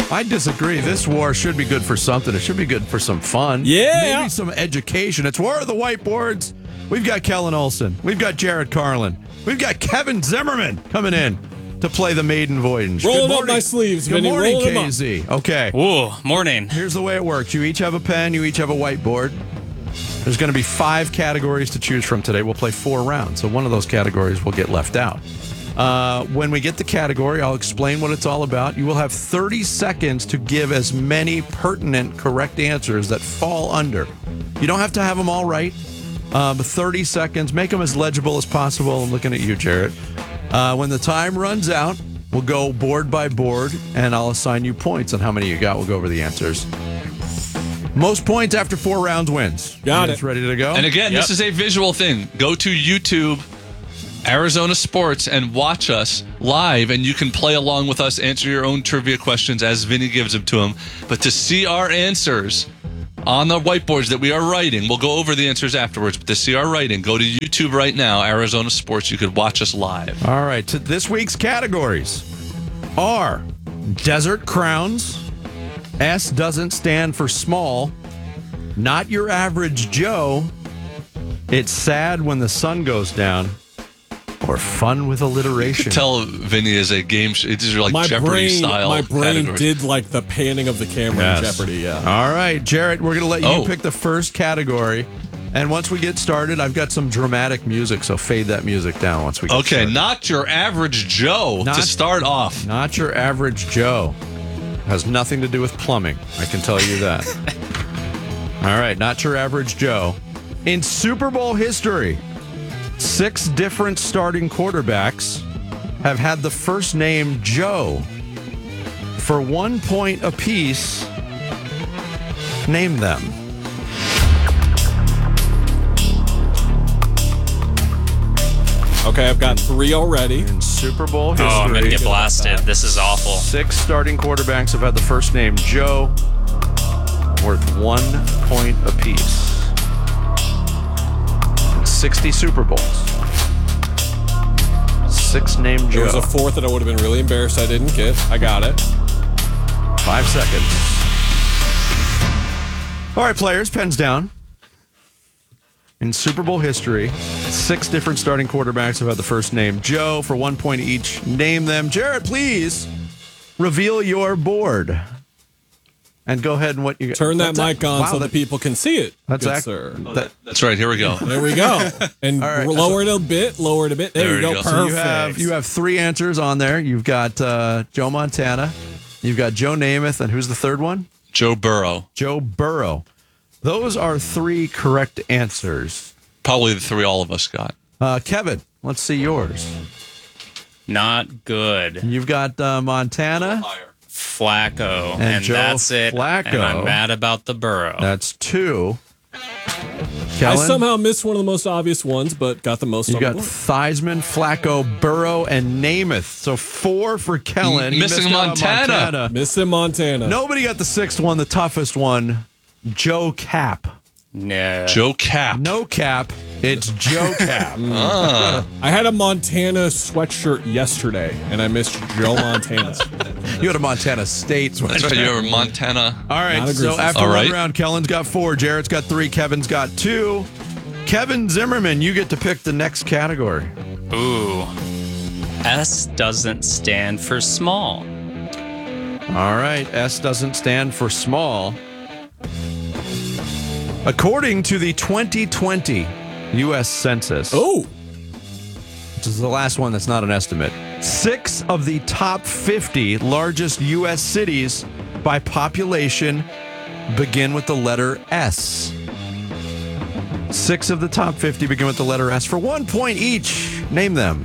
I disagree. This war should be good for something. It should be good for some fun. Yeah. Maybe some education. It's War of the Whiteboards. We've got Kellen Olson. We've got Jared Carlin. We've got Kevin Zimmerman coming in to play the maiden voyage. Rolling up my sleeves, Good Vinny. morning, Rolling them up. KZ. Okay. Ooh, morning. Here's the way it works. You each have a pen. You each have a whiteboard. There's going to be 5 categories to choose from today. We'll play 4 rounds, so one of those categories will get left out. When we get the category, I'll explain what it's all about. You will have 30 seconds to give as many pertinent, correct answers that fall under. You don't have to have them all right, but 30 seconds. Make them as legible as possible. I'm looking at you, Jarrett. When the time runs out, we'll go board by board, and I'll assign you points on how many you got. We'll go over the answers. Most points after 4 rounds wins. Got You it. guys ready to go? And again, this is a visual thing. Go to YouTube, Arizona Sports, and watch us live, and you can play along with us, answer your own trivia questions as Vinny gives them to him. But to see our answers on the whiteboards that we are writing, we'll go over the answers afterwards, but to see our writing, go to YouTube right now, Arizona Sports. You could watch us live. All right. This week's categories are Desert Crowns. S doesn't stand for small. Not Your Average Joe. It's Sad When the Sun Goes Down. Or Fun with Alliteration. Tell Vinny is a game. These are like Jeopardy style. My brain categories. did like the panning of the camera in Jeopardy. Yeah. All right, Jarrett, we're going to let you pick the first category. And once we get started, I've got some dramatic music, so fade that music down once we get started. Not Your Average Joe to start off. Not Your Average Joe. Has nothing to do with plumbing. I can tell you that. All right, Not Your Average Joe. In Super Bowl history, 6 different starting quarterbacks have had the first name Joe. For 1 point apiece, name them. Okay, I've got 3 already. In Super Bowl history, Oh, I'm going to get blasted. This is awful. 6 starting quarterbacks have had the first name Joe, worth 1 point apiece. In 60 Super Bowls. 6 named Joe. There was a 4th that I would have been really embarrassed I didn't get. I got it. 5 seconds. All right, players, pens down. In Super Bowl history, 6 different starting quarterbacks have had the first name Joe. For 1 point each, name them. Jarrett, please reveal your board. And go ahead and what you got. Turn that mic on so the people can see it. That's sir. That's right. Here we go. There we go. And All right. lower it a bit. Lower it a bit. There you go. So Perfect. You have 3 answers on there. You've got Joe Montana. You've got Joe Namath. And who's the third one? Joe Burrow. Joe Burrow. Those are 3 correct answers. Probably the 3 all of us got. Kevin, let's see yours. Not good. You've got Montana. Flacco. And And Joe that's it. Flacco. And I'm mad about the Burrow. That's 2. I Kellen, somehow missed one of the most obvious ones, but got the most you on got the board. Theismann, Flacco, Burrow, and Namath. So 4 for Kellen. You Missing missed out on Montana. Missing Montana. Nobody got the 6th one, the toughest one. Joe Cap. No. Joe Cap. No Cap. It's Joe Cap. I had a Montana sweatshirt yesterday, and I missed Joe Montana. You had a Montana State. That's right. You're Montana. All right, Not a so Grizzlies. after All one right. round, Kellen's got 4, Jarrett's got 3, Kevin's got 2. Kevin Zimmerman, you get to pick the next category. Ooh. S doesn't stand for small. All right, S doesn't stand for small. According to the 2020 U.S. Census, Oh, which is the last one that's not an estimate, 6 of the top 50 largest U.S. cities by population begin with the letter S. 6 of the top 50 begin with the letter S. For 1 point each, name them.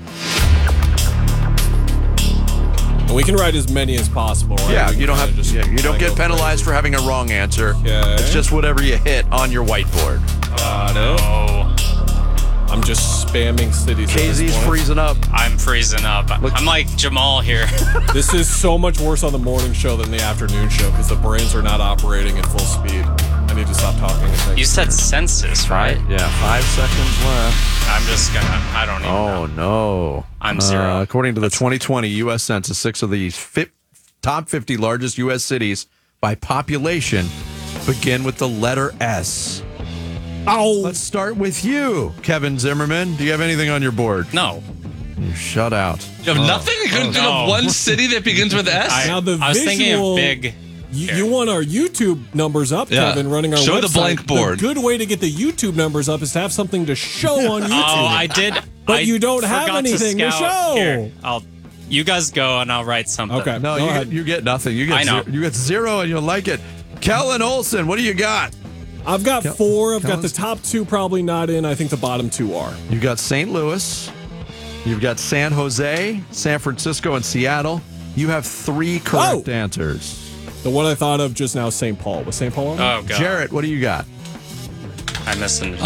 and we can write as many as possible, right? Yeah, We you can don't kinda have. just You don't kinda get go penalized for having a wrong answer. Okay. It's just whatever you hit on your whiteboard. Oh. I'm just spamming cities. at this KZ's point. freezing up. I'm freezing up. I'm like Jamal here. This is so much worse on the morning show than the afternoon show because the brains are not operating at full speed. I need to stop talking. And think. You said census, right? Yeah, 5 seconds left. I'm just going to, I don't even know. Oh no! I'm 0. According to the 2020 U.S. Census, 6 of these top 50 largest U.S. cities by population begin with the letter S. Oh, Let's start with you, Kevin Zimmerman. Do you have anything on your board? No. You're shut out. You have nothing? You couldn't think of one city that begins with S? now the I was thinking visual- of big. You want our YouTube numbers up, Yeah. Kevin, running our Show website. the blank board. The good way to get the YouTube numbers up is to have something to show on YouTube. Oh, I did. But I you don't have forgot anything to scout. show. Here, you guys go and I'll write something. Okay. No, Go ahead. you get nothing. You get I know. You get 0 and you'll like it. Kellen Olson, what do you got? I've got 4. I've got the Kellen's- top 2 probably not in. I think the bottom 2 are. You got St. Louis. You've got San Jose, San Francisco, and Seattle. You have 3 correct answers. The one I thought of just now, St. Paul. Was St. Paul on there? Oh, God. Jarrett, what do you got? I missed an.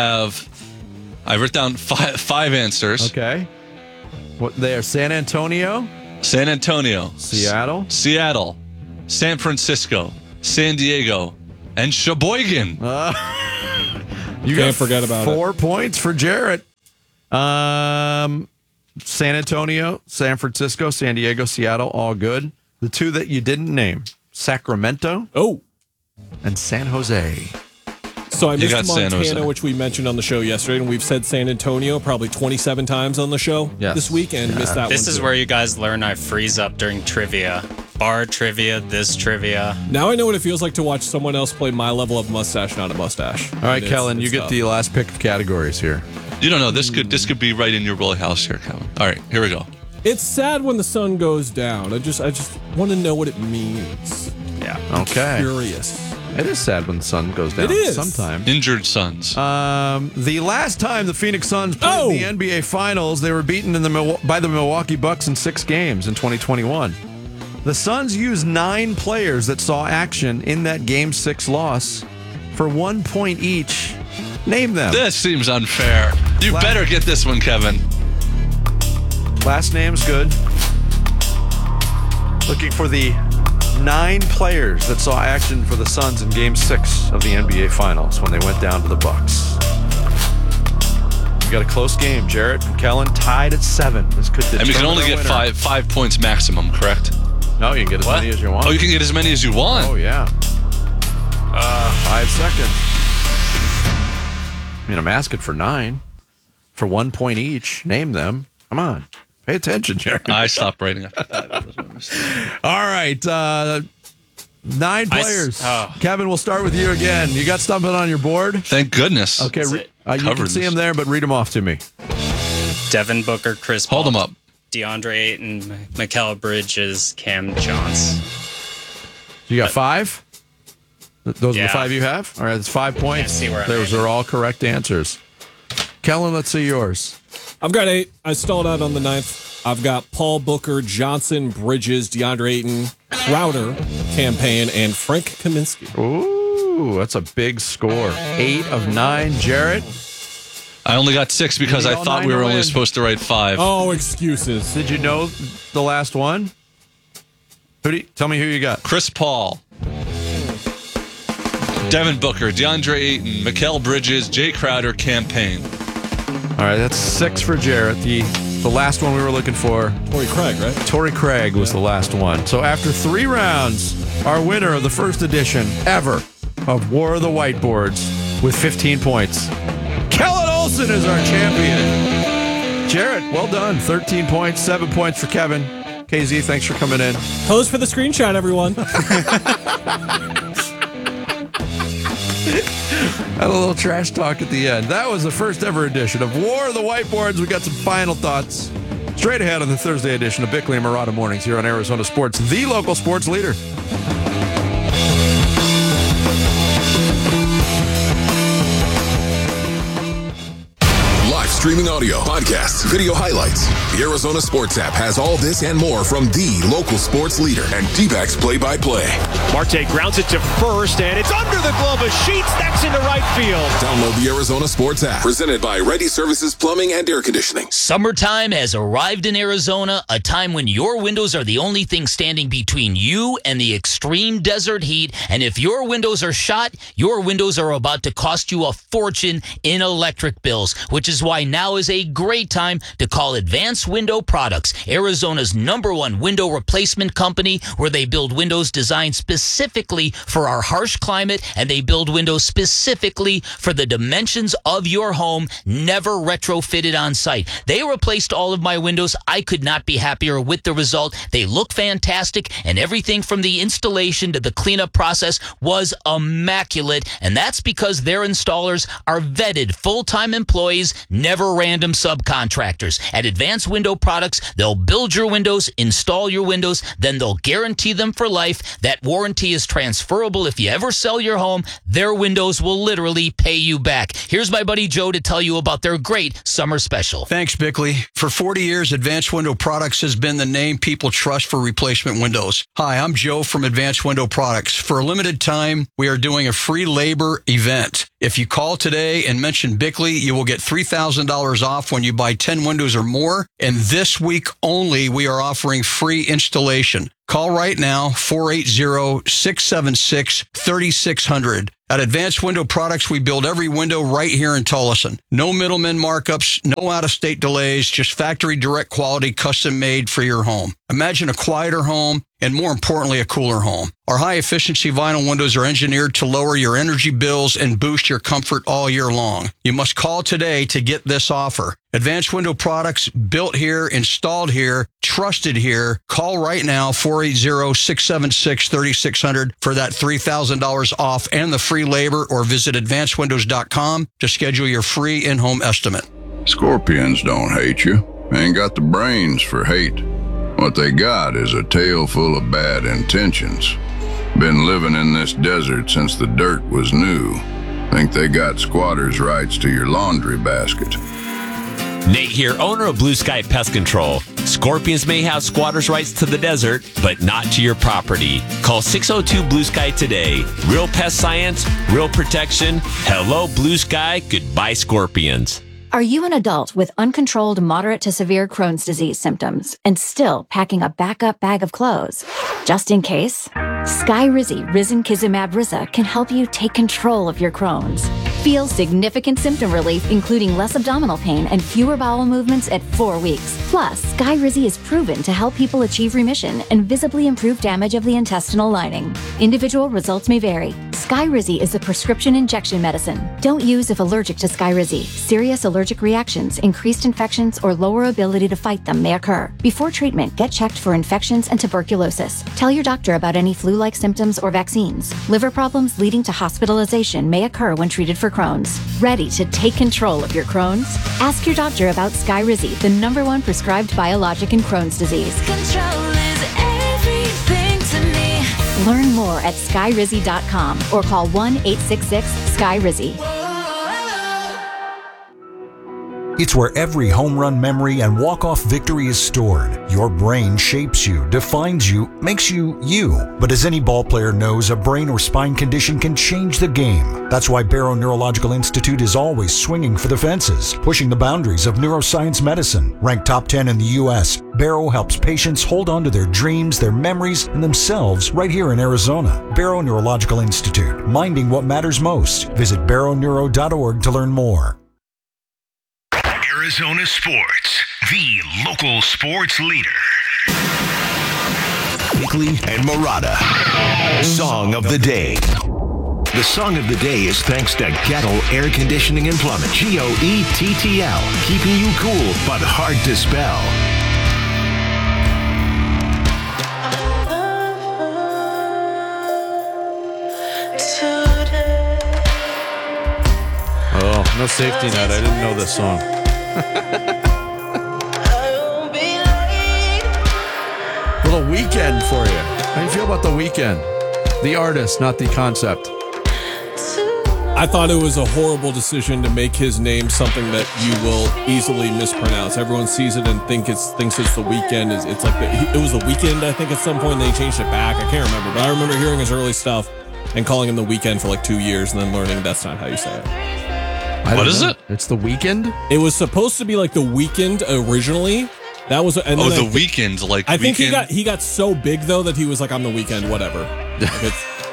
I wrote down five answers. Okay. What they are: San Antonio, San Antonio, Seattle. Seattle, San Francisco, San Diego, and Sheboygan. You Can't forget about 4 points for Jarrett. San Antonio, San Francisco, San Diego, Seattle, all good. The 2 that you didn't name: Sacramento Oh. and San Jose. So I You got missed San Jose. Montana, which we mentioned on the show yesterday, and we've said San Antonio probably 27 times on the show Yes. this week, and missed that one. This is too. where you guys learn I freeze up during trivia. Bar trivia, this trivia. Now I know what it feels like to watch someone else play my level of mustache, not a mustache. All right, Kellen, you get tough. the last pick of categories here. You don't know. This could be right in your wheelhouse here, Kevin. All right, here we go. It's sad when the sun goes down. I just want to know what it means. Yeah. Okay. Curious. It is sad when the sun goes down. It is. Sometimes. Injured Sons. The last time the Phoenix Suns played in the NBA Finals, they were beaten by the Milwaukee Bucks in 6 games in 2021. The Suns used 9 players that saw action in that Game 6 loss for 1 point each. Name them. This seems unfair. You better get this one, Kevin. Last name's good. Looking for the 9 players that saw action for the Suns in Game 6 of the NBA Finals when they went down to the Bucks. We got a close game. Jarrett and Kellen tied at 7. This could determine And we can only our get winner. five points maximum, correct? No, you can get as many as you want. Oh, you can get as many as you want. Oh, yeah. 5 seconds. I mean, I'm asking for 9. For 1 point each. Name them. Come on. Pay attention, Jarrett. I stopped writing after that. That was my mistake. All right. 9 players. Kevin, we'll start with you again. You got something on your board? Thank goodness. Okay. You can Covered see this. them there, but read them off to me. Devin Booker, Chris Paul. Hold them up. DeAndre Ayton, Mikal Bridges, Cam Johnson. You got 5? Those are the Yeah. 5 you have? All right. That's 5 points. see where I'm Those at. are all correct answers. Kellen, let's see yours. I've got 8. I stalled out on the 9th. I've got Paul Booker, Johnson, Bridges, DeAndre Ayton, Crowder, Campaign, and Frank Kaminsky. Ooh, that's a big score. 8 of 9. Jarrett, I only got 6 because You I need all thought 9 we to were only win. supposed to write 5. Oh, excuses. did you know the last one? Tell me who you got. Chris Paul, Devin Booker, DeAndre Ayton, Mikal Bridges, Jay Crowder, Campaign. All right, that's 6 for Jarrett. The last one we were looking for, Torrey Craig, right? Torrey Craig was the last one. So after 3 rounds, our winner of the first edition ever of War of the Whiteboards with 15 points, Kellen Olson is our champion. Jarrett, well done. 13 points, 7 points for Kevin. KZ, thanks for coming in. Pose for the screenshot, everyone. Had a little trash talk at the end. That was the first ever edition of War of the Whiteboards. We got some final thoughts straight ahead on the Thursday edition of Bickley and Murata Mornings here on Arizona Sports, the local sports leader. Live streaming audio, podcasts, video highlights. The Arizona Sports app has all this and more from the local sports leader and D-backs play-by-play. Marte grounds it to first, and it's under the glove of Sheets. That's into right field. Download the Arizona Sports app. Presented by Ready Services Plumbing and Air Conditioning. Summertime has arrived in Arizona, a time when your windows are the only thing standing between you and the extreme desert heat. And if your windows are shot, your windows are about to cost you a fortune in electric bills, which is why now is a great time to call Advanced Window Products, Arizona's #1 window replacement company, where they build windows designed specifically for our harsh climate, and they build windows specifically for the dimensions of your home, never retrofitted on site. They replaced all of my windows. I could not be happier with the result. They look fantastic, and everything from the installation to the cleanup process was immaculate, and that's because their installers are vetted full-time employees, never random subcontractors. At Advanced Window Products, they'll build your windows, install your windows, then they'll guarantee them for life. That warranty is transferable. If you ever sell your home, their windows will literally pay you back. Here's my buddy Joe to tell you about their great summer special. Thanks, Bickley. For 40 years, Advanced Window Products has been the name people trust for replacement windows. Hi, I'm Joe from Advanced Window Products. For a limited time, we are doing a free labor event. If you call today and mention Bickley, you will get $3,000 off when you buy 10 windows or more. And this week only, we are offering free installation. Call right now, 480-676-3600. At Advanced Window Products, we build every window right here in Tullison. No middlemen markups, no out-of-state delays, just factory direct quality, custom made for your home. Imagine a quieter home and, more importantly, a cooler home. Our high-efficiency vinyl windows are engineered to lower your energy bills and boost your comfort all year long. You must call today to get this offer. Advanced Window Products, built here, installed here, trusted here. Call right now, 480-676-3600 for that $3,000 off and the free labor, or visit advancedwindows.com to schedule your free in-home estimate. Scorpions don't hate you. Ain't got the brains for hate. What they got is a tail full of bad intentions. Been living in this desert since the dirt was new. Think they got squatters' rights to your laundry basket. Nate here, owner of Blue Sky Pest Control. Scorpions may have squatters' rights to the desert, but not to your property. Call 602 Blue Sky today. Real pest science, real protection. Hello, Blue Sky. Goodbye, Scorpions. Are you an adult with uncontrolled moderate to severe Crohn's disease symptoms and still packing a backup bag of clothes? Just in case, Skyrizi Risankizumab Riza can help you take control of your Crohn's. Feel significant symptom relief, including less abdominal pain and fewer bowel movements at 4 weeks. Plus, Skyrizi is proven to help people achieve remission and visibly improve damage of the intestinal lining. Individual results may vary. Skyrizi is a prescription injection medicine. Don't use if allergic to Skyrizi. Serious allergic reactions, increased infections, or lower ability to fight them may occur. Before treatment, get checked for infections and tuberculosis. Tell your doctor about any flu-like symptoms or vaccines. Liver problems leading to hospitalization may occur when treated for Crohn's. Ready to take control of your Crohn's? Ask your doctor about Skyrizi, the #1 prescribed biologic in Crohn's disease. Control is everything to me. Learn more at skyrizi.com or call 1-866-SKYRIZI. It's where every home run memory and walk-off victory is stored. Your brain shapes you, defines you, makes you you. But as any ball player knows, a brain or spine condition can change the game. That's why Barrow Neurological Institute is always swinging for the fences, pushing the boundaries of neuroscience medicine. Ranked top 10 in the U.S., Barrow helps patients hold on to their dreams, their memories, and themselves right here in Arizona. Barrow Neurological Institute, minding what matters most. Visit barrowneuro.org to learn more. Arizona Sports, the local sports leader. Bickley and Murata. Song of the Day. The song of the day is thanks to Gettle Air Conditioning and Plumbing. GOETTL. Keeping you cool, but hard to spell. Oh, no safety net. I didn't know this song. Little Weekend for you. How do you feel about The Weeknd? The artist, not the concept. I thought it was a horrible decision to make his name something that you will easily mispronounce. Everyone sees it and thinks it's The Weeknd. It's like it was The Weeknd. I think at some point they changed it back. I can't remember, but I remember hearing his early stuff and calling him The Weeknd for like 2 years, and then learning that's not how you say it. What is it? It's The Weeknd? It was supposed to be like The Weeknd originally. That was and The Weeknd, like I think Weeknd. he got so big though that he was like, I'm The Weeknd, whatever. Like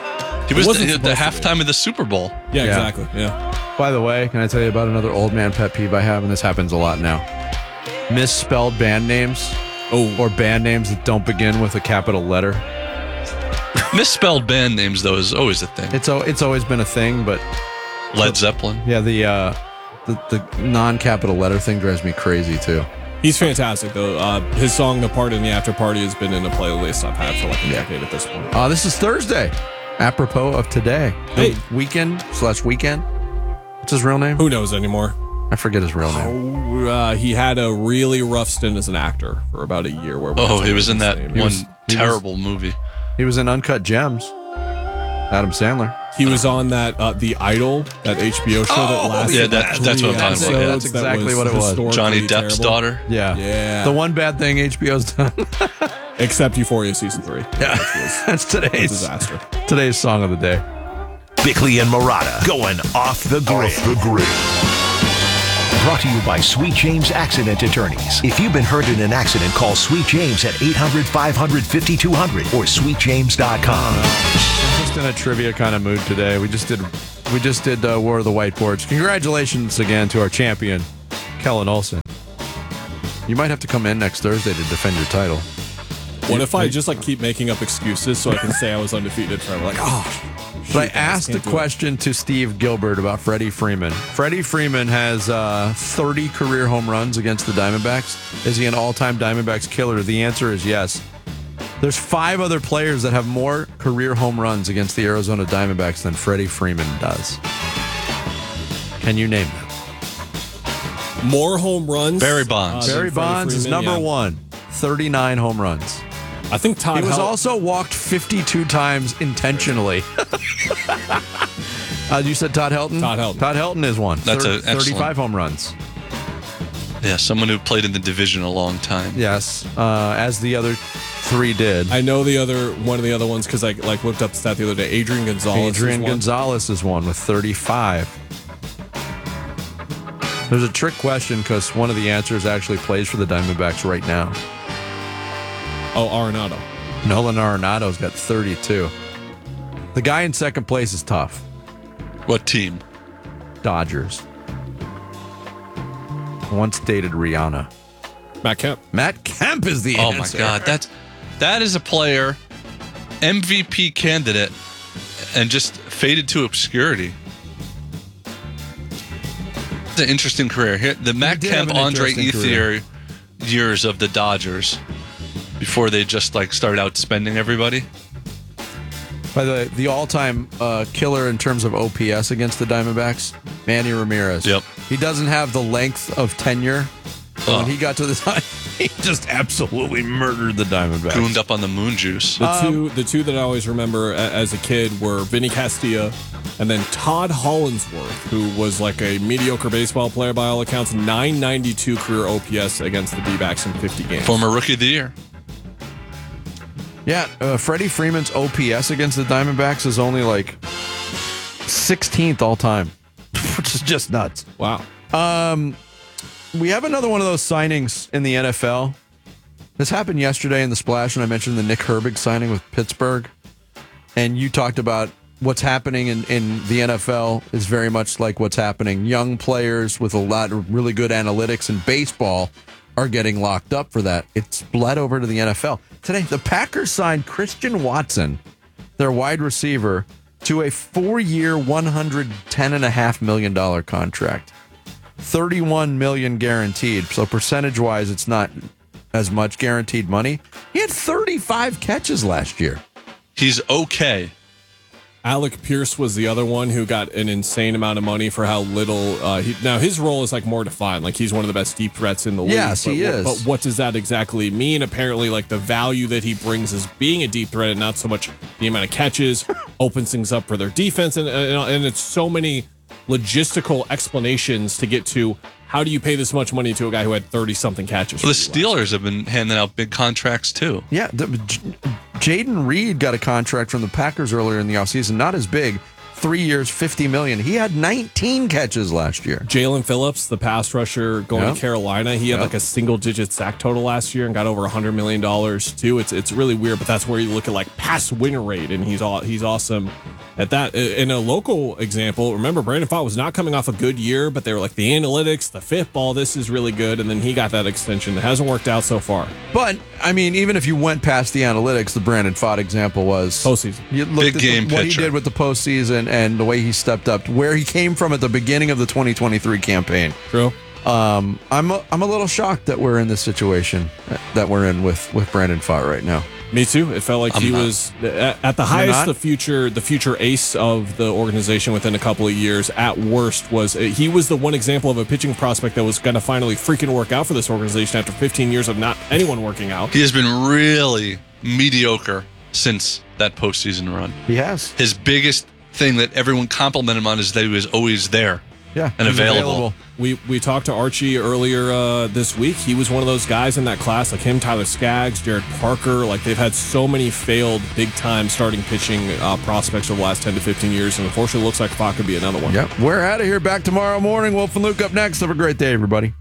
He was wasn't the supposed to halftime of the Super Bowl. Yeah, exactly. Yeah. By the way, can I tell you about another old man pet peeve I have, and this happens a lot now? Misspelled band names. Or band names that don't begin with a capital letter. Misspelled band names, though, is always a thing. It's always been a thing, but Led Zeppelin. Yeah, the non-capital letter thing drives me crazy too. He's fantastic, though. His song, The Party in the After Party, has been in a playlist I've had for like a decade at this point. This is Thursday. Apropos of today. Hey. Weekend. What's his real name? Who knows anymore? I forget his real name. He had a really rough stint as an actor for about a year. He was in that one terrible movie. He was in Uncut Gems. Adam Sandler. He was on that The Idol, that HBO show that lasted. Yeah, that's what I'm talking about. Yeah, that's exactly what it was. Johnny Depp's daughter. Yeah. The one bad thing HBO's done. Except Euphoria season 3. Yeah. That's today's disaster. Today's song of the day. Bickley and Murata going off the grid. Brought to you by Sweet James Accident Attorneys. If you've been hurt in an accident, call Sweet James at 800-500-5200 or sweetjames.com. I'm just in a trivia kind of mood today. We just did War of the Whiteboards. Congratulations again to our champion, Kellen Olson. You might have to come in next Thursday to defend your title. What if I just keep making up excuses so I can say I was undefeated forever? But I asked a question to Steve Gilbert about Freddie Freeman. Freddie Freeman has 30 career home runs against the Diamondbacks. Is he an all-time Diamondbacks killer? The answer is yes. There's 5 other players that have more career home runs against the Arizona Diamondbacks than Freddie Freeman does. Can you name them? More home runs? Barry Bonds. Barry Bonds is number 1. 39 home runs. I think Todd He was also walked 52 times intentionally. You said Todd Helton? Todd Helton. Todd Helton is one. That's 35 home runs. Yeah, someone who played in the division a long time. Yes, as the other 3 did. I know one of the other ones because I looked up the stat the other day. Adrian Gonzalez is one with 35. There's a trick question because one of the answers actually plays for the Diamondbacks right now. Oh, Arenado. Nolan Arenado's got 32. The guy in second place is tough. What team? Dodgers. Once dated Rihanna. Matt Kemp. Matt Kemp is the answer. Oh my God, that is a player, MVP candidate, and just faded to obscurity. It's an interesting career. Here, the Matt Kemp, Andre Ethier years of the Dodgers before they just started out spending everybody. By the all-time killer in terms of OPS against the Diamondbacks, Manny Ramirez. Yep. He doesn't have the length of tenure. But when he got to the time, he just absolutely murdered the Diamondbacks. Gooned up on the moon juice. The two that I always remember as a kid were Vinny Castilla and then Todd Hollinsworth, who was a mediocre baseball player by all accounts. 992 career OPS against the D-backs in 50 games. Former Rookie of the Year. Yeah, Freddie Freeman's OPS against the Diamondbacks is only 16th all time, which is just nuts. Wow. We have another one of those signings in the NFL. This happened yesterday in the Splash, and I mentioned the Nick Herbig signing with Pittsburgh. And you talked about what's happening in the NFL is very much like what's happening. Young players with a lot of really good analytics in baseball are getting locked up for that. It's bled over to the NFL. Today, the Packers signed Christian Watson, their wide receiver, to a 4-year, $110.5 million contract. $31 million guaranteed. So percentage-wise, it's not as much guaranteed money. He had 35 catches last year. He's okay. Alec Pierce was the other one who got an insane amount of money for how little. Now his role is more defined. He's one of the best deep threats in the league. Yes, he is. But what does that exactly mean? Apparently, the value that he brings as being a deep threat, and not so much the amount of catches, opens things up for their defense, and it's so many logistical explanations to get to. How do you pay this much money to a guy who had 30-something catches? Well, the Steelers have been handing out big contracts, too. Yeah, Jaden Reed got a contract from the Packers earlier in the offseason. Not as big. 3 years, $50 million. He had 19 catches last year. Jalen Phillips, the pass rusher going to Carolina, he had a single-digit sack total last year and got over $100 million, too. It's really weird, but that's where you look at pass win rate, and he's awesome. In a local example, remember Brandon Pfaadt was not coming off a good year, but they were like the analytics, the fifth ball, this is really good, and then he got that extension. It hasn't worked out so far. But I mean, even if you went past the analytics, the Brandon Pfaadt example was postseason. You looked at what he did with the postseason and the way he stepped up, where he came from at the beginning of the 2023 campaign. True. I'm a little shocked that we're in this situation that we're in with Brandon Pfaadt right now. Me too. It felt like he was at the highest, the future ace of the organization within a couple of years. At worst, he was the one example of a pitching prospect that was going to finally freaking work out for this organization after 15 years of not anyone working out. He has been really mediocre since that postseason run. He has. His biggest thing that everyone complimented him on is that he was always there. Yeah, and available. We talked to Archie earlier this week. He was one of those guys in that class, like him, Tyler Skaggs, Jared Parker. Like they've had so many failed big-time starting pitching prospects over the last 10 to 15 years, and unfortunately, it looks like Pfaadt could be another one. Yep, we're out of here. Back tomorrow morning. Wolf and Luke up next. Have a great day, everybody.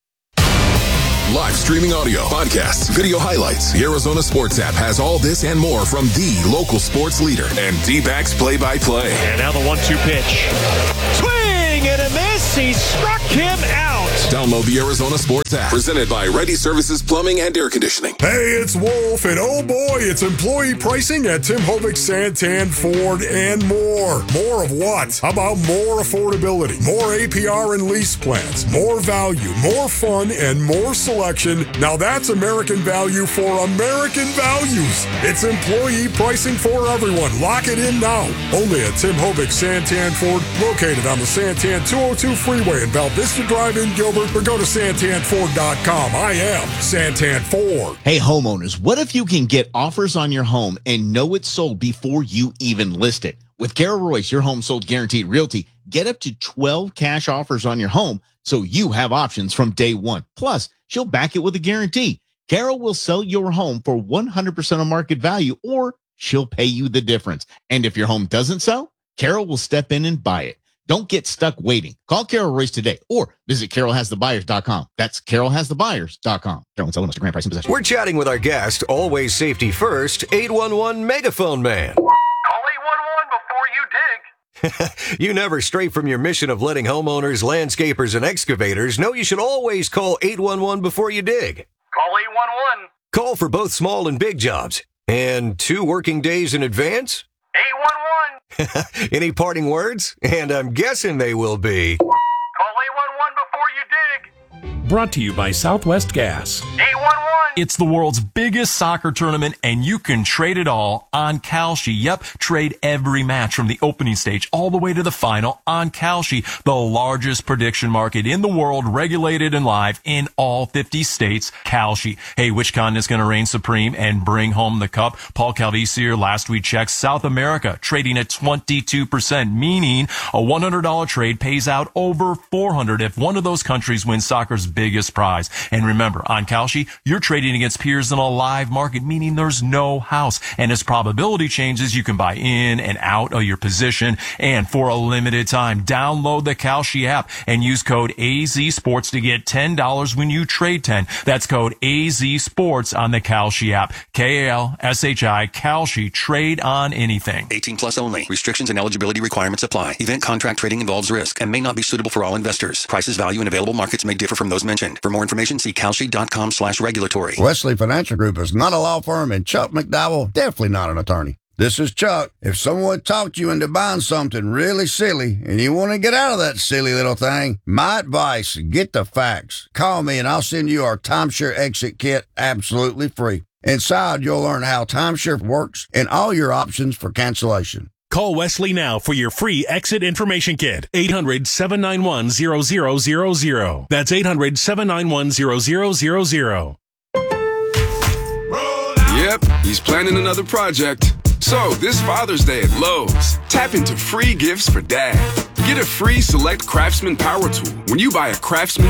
Live streaming audio, podcasts, video highlights. The Arizona Sports app has all this and more from the local sports leader and D-backs play-by-play. And now the 1-2 pitch. Swing and a miss. He struck him out. Download the Arizona Sports app. Presented by Ready Services Plumbing and Air Conditioning. Hey, it's Wolf, and oh boy, it's employee pricing at Tim Hovick, Santan, Ford, and more. More of what? How about more affordability, more APR and lease plans, more value, more fun, and more selection? Now that's American value for American values. It's employee pricing for everyone. Lock it in now. Only at Tim Hovick, Santan, Ford, located on the Santan 202 freeway in Val Vista Drive in Gilbert, or go to santanford.com. I am Santan Ford. Hey, homeowners, what if you can get offers on your home and know it's sold before you even list it? With Carol Royce, your home sold guaranteed realty, get up to 12 cash offers on your home so you have options from day one. Plus, she'll back it with a guarantee. Carol will sell your home for 100% of market value, or she'll pay you the difference. And if your home doesn't sell, Carol will step in and buy it. Don't get stuck waiting. Call Carol Royce today or visit carolhasthebuyers.com. That's carolhasthebuyers.com. Carol and seller must grant price and possession. We're chatting with our guest, always safety first, 811 Megaphone Man. Call 811 before you dig. You never stray from your mission of letting homeowners, landscapers, and excavators know you should always call 811 before you dig. Call 811. Call for both small and big jobs. And 2 working days in advance? 811. Any parting words? And I'm guessing they will be... Call 811 before you dig. Brought to you by Southwest Gas. 811. It's the world's biggest soccer tournament, and you can trade it all on Kalshi. Yep, trade every match from the opening stage all the way to the final on Kalshi, the largest prediction market in the world, regulated and live in all 50 states. Kalshi. Hey, which continent's going to reign supreme and bring home the cup? Paul Calvisier, last we checked, South America, trading at 22%, meaning a $100 trade pays out over $400 if one of those countries wins soccer's biggest prize. And remember, on Kalshi, you're trading against peers in a live market, meaning there's no house. And as probability changes, you can buy in and out of your position. And for a limited time, download the Kalshi app and use code AZSports to get $10 when you trade 10. That's code AZSports on the Kalshi app. Kalshi, Kalshi. Trade on anything. 18 plus only. Restrictions and eligibility requirements apply. Event contract trading involves risk and may not be suitable for all investors. Prices, value, and available markets may differ from those mentioned. For more information, see kalshi.com/regulatory. Wesley Financial Group is not a law firm, and Chuck McDowell definitely not an attorney. This is Chuck. If someone talked you into buying something really silly and you want to get out of that silly little thing, my advice, get the facts. Call me and I'll send you our timeshare exit kit absolutely free. Inside, you'll learn how timeshare works and all your options for cancellation. Call Wesley now for your free exit information kit. 800-791-0000. That's 800-791-0000. Yep, he's planning another project. So, this Father's Day at Lowe's, tap into free gifts for Dad. Get a free Select Craftsman Power Tool when you buy a Craftsman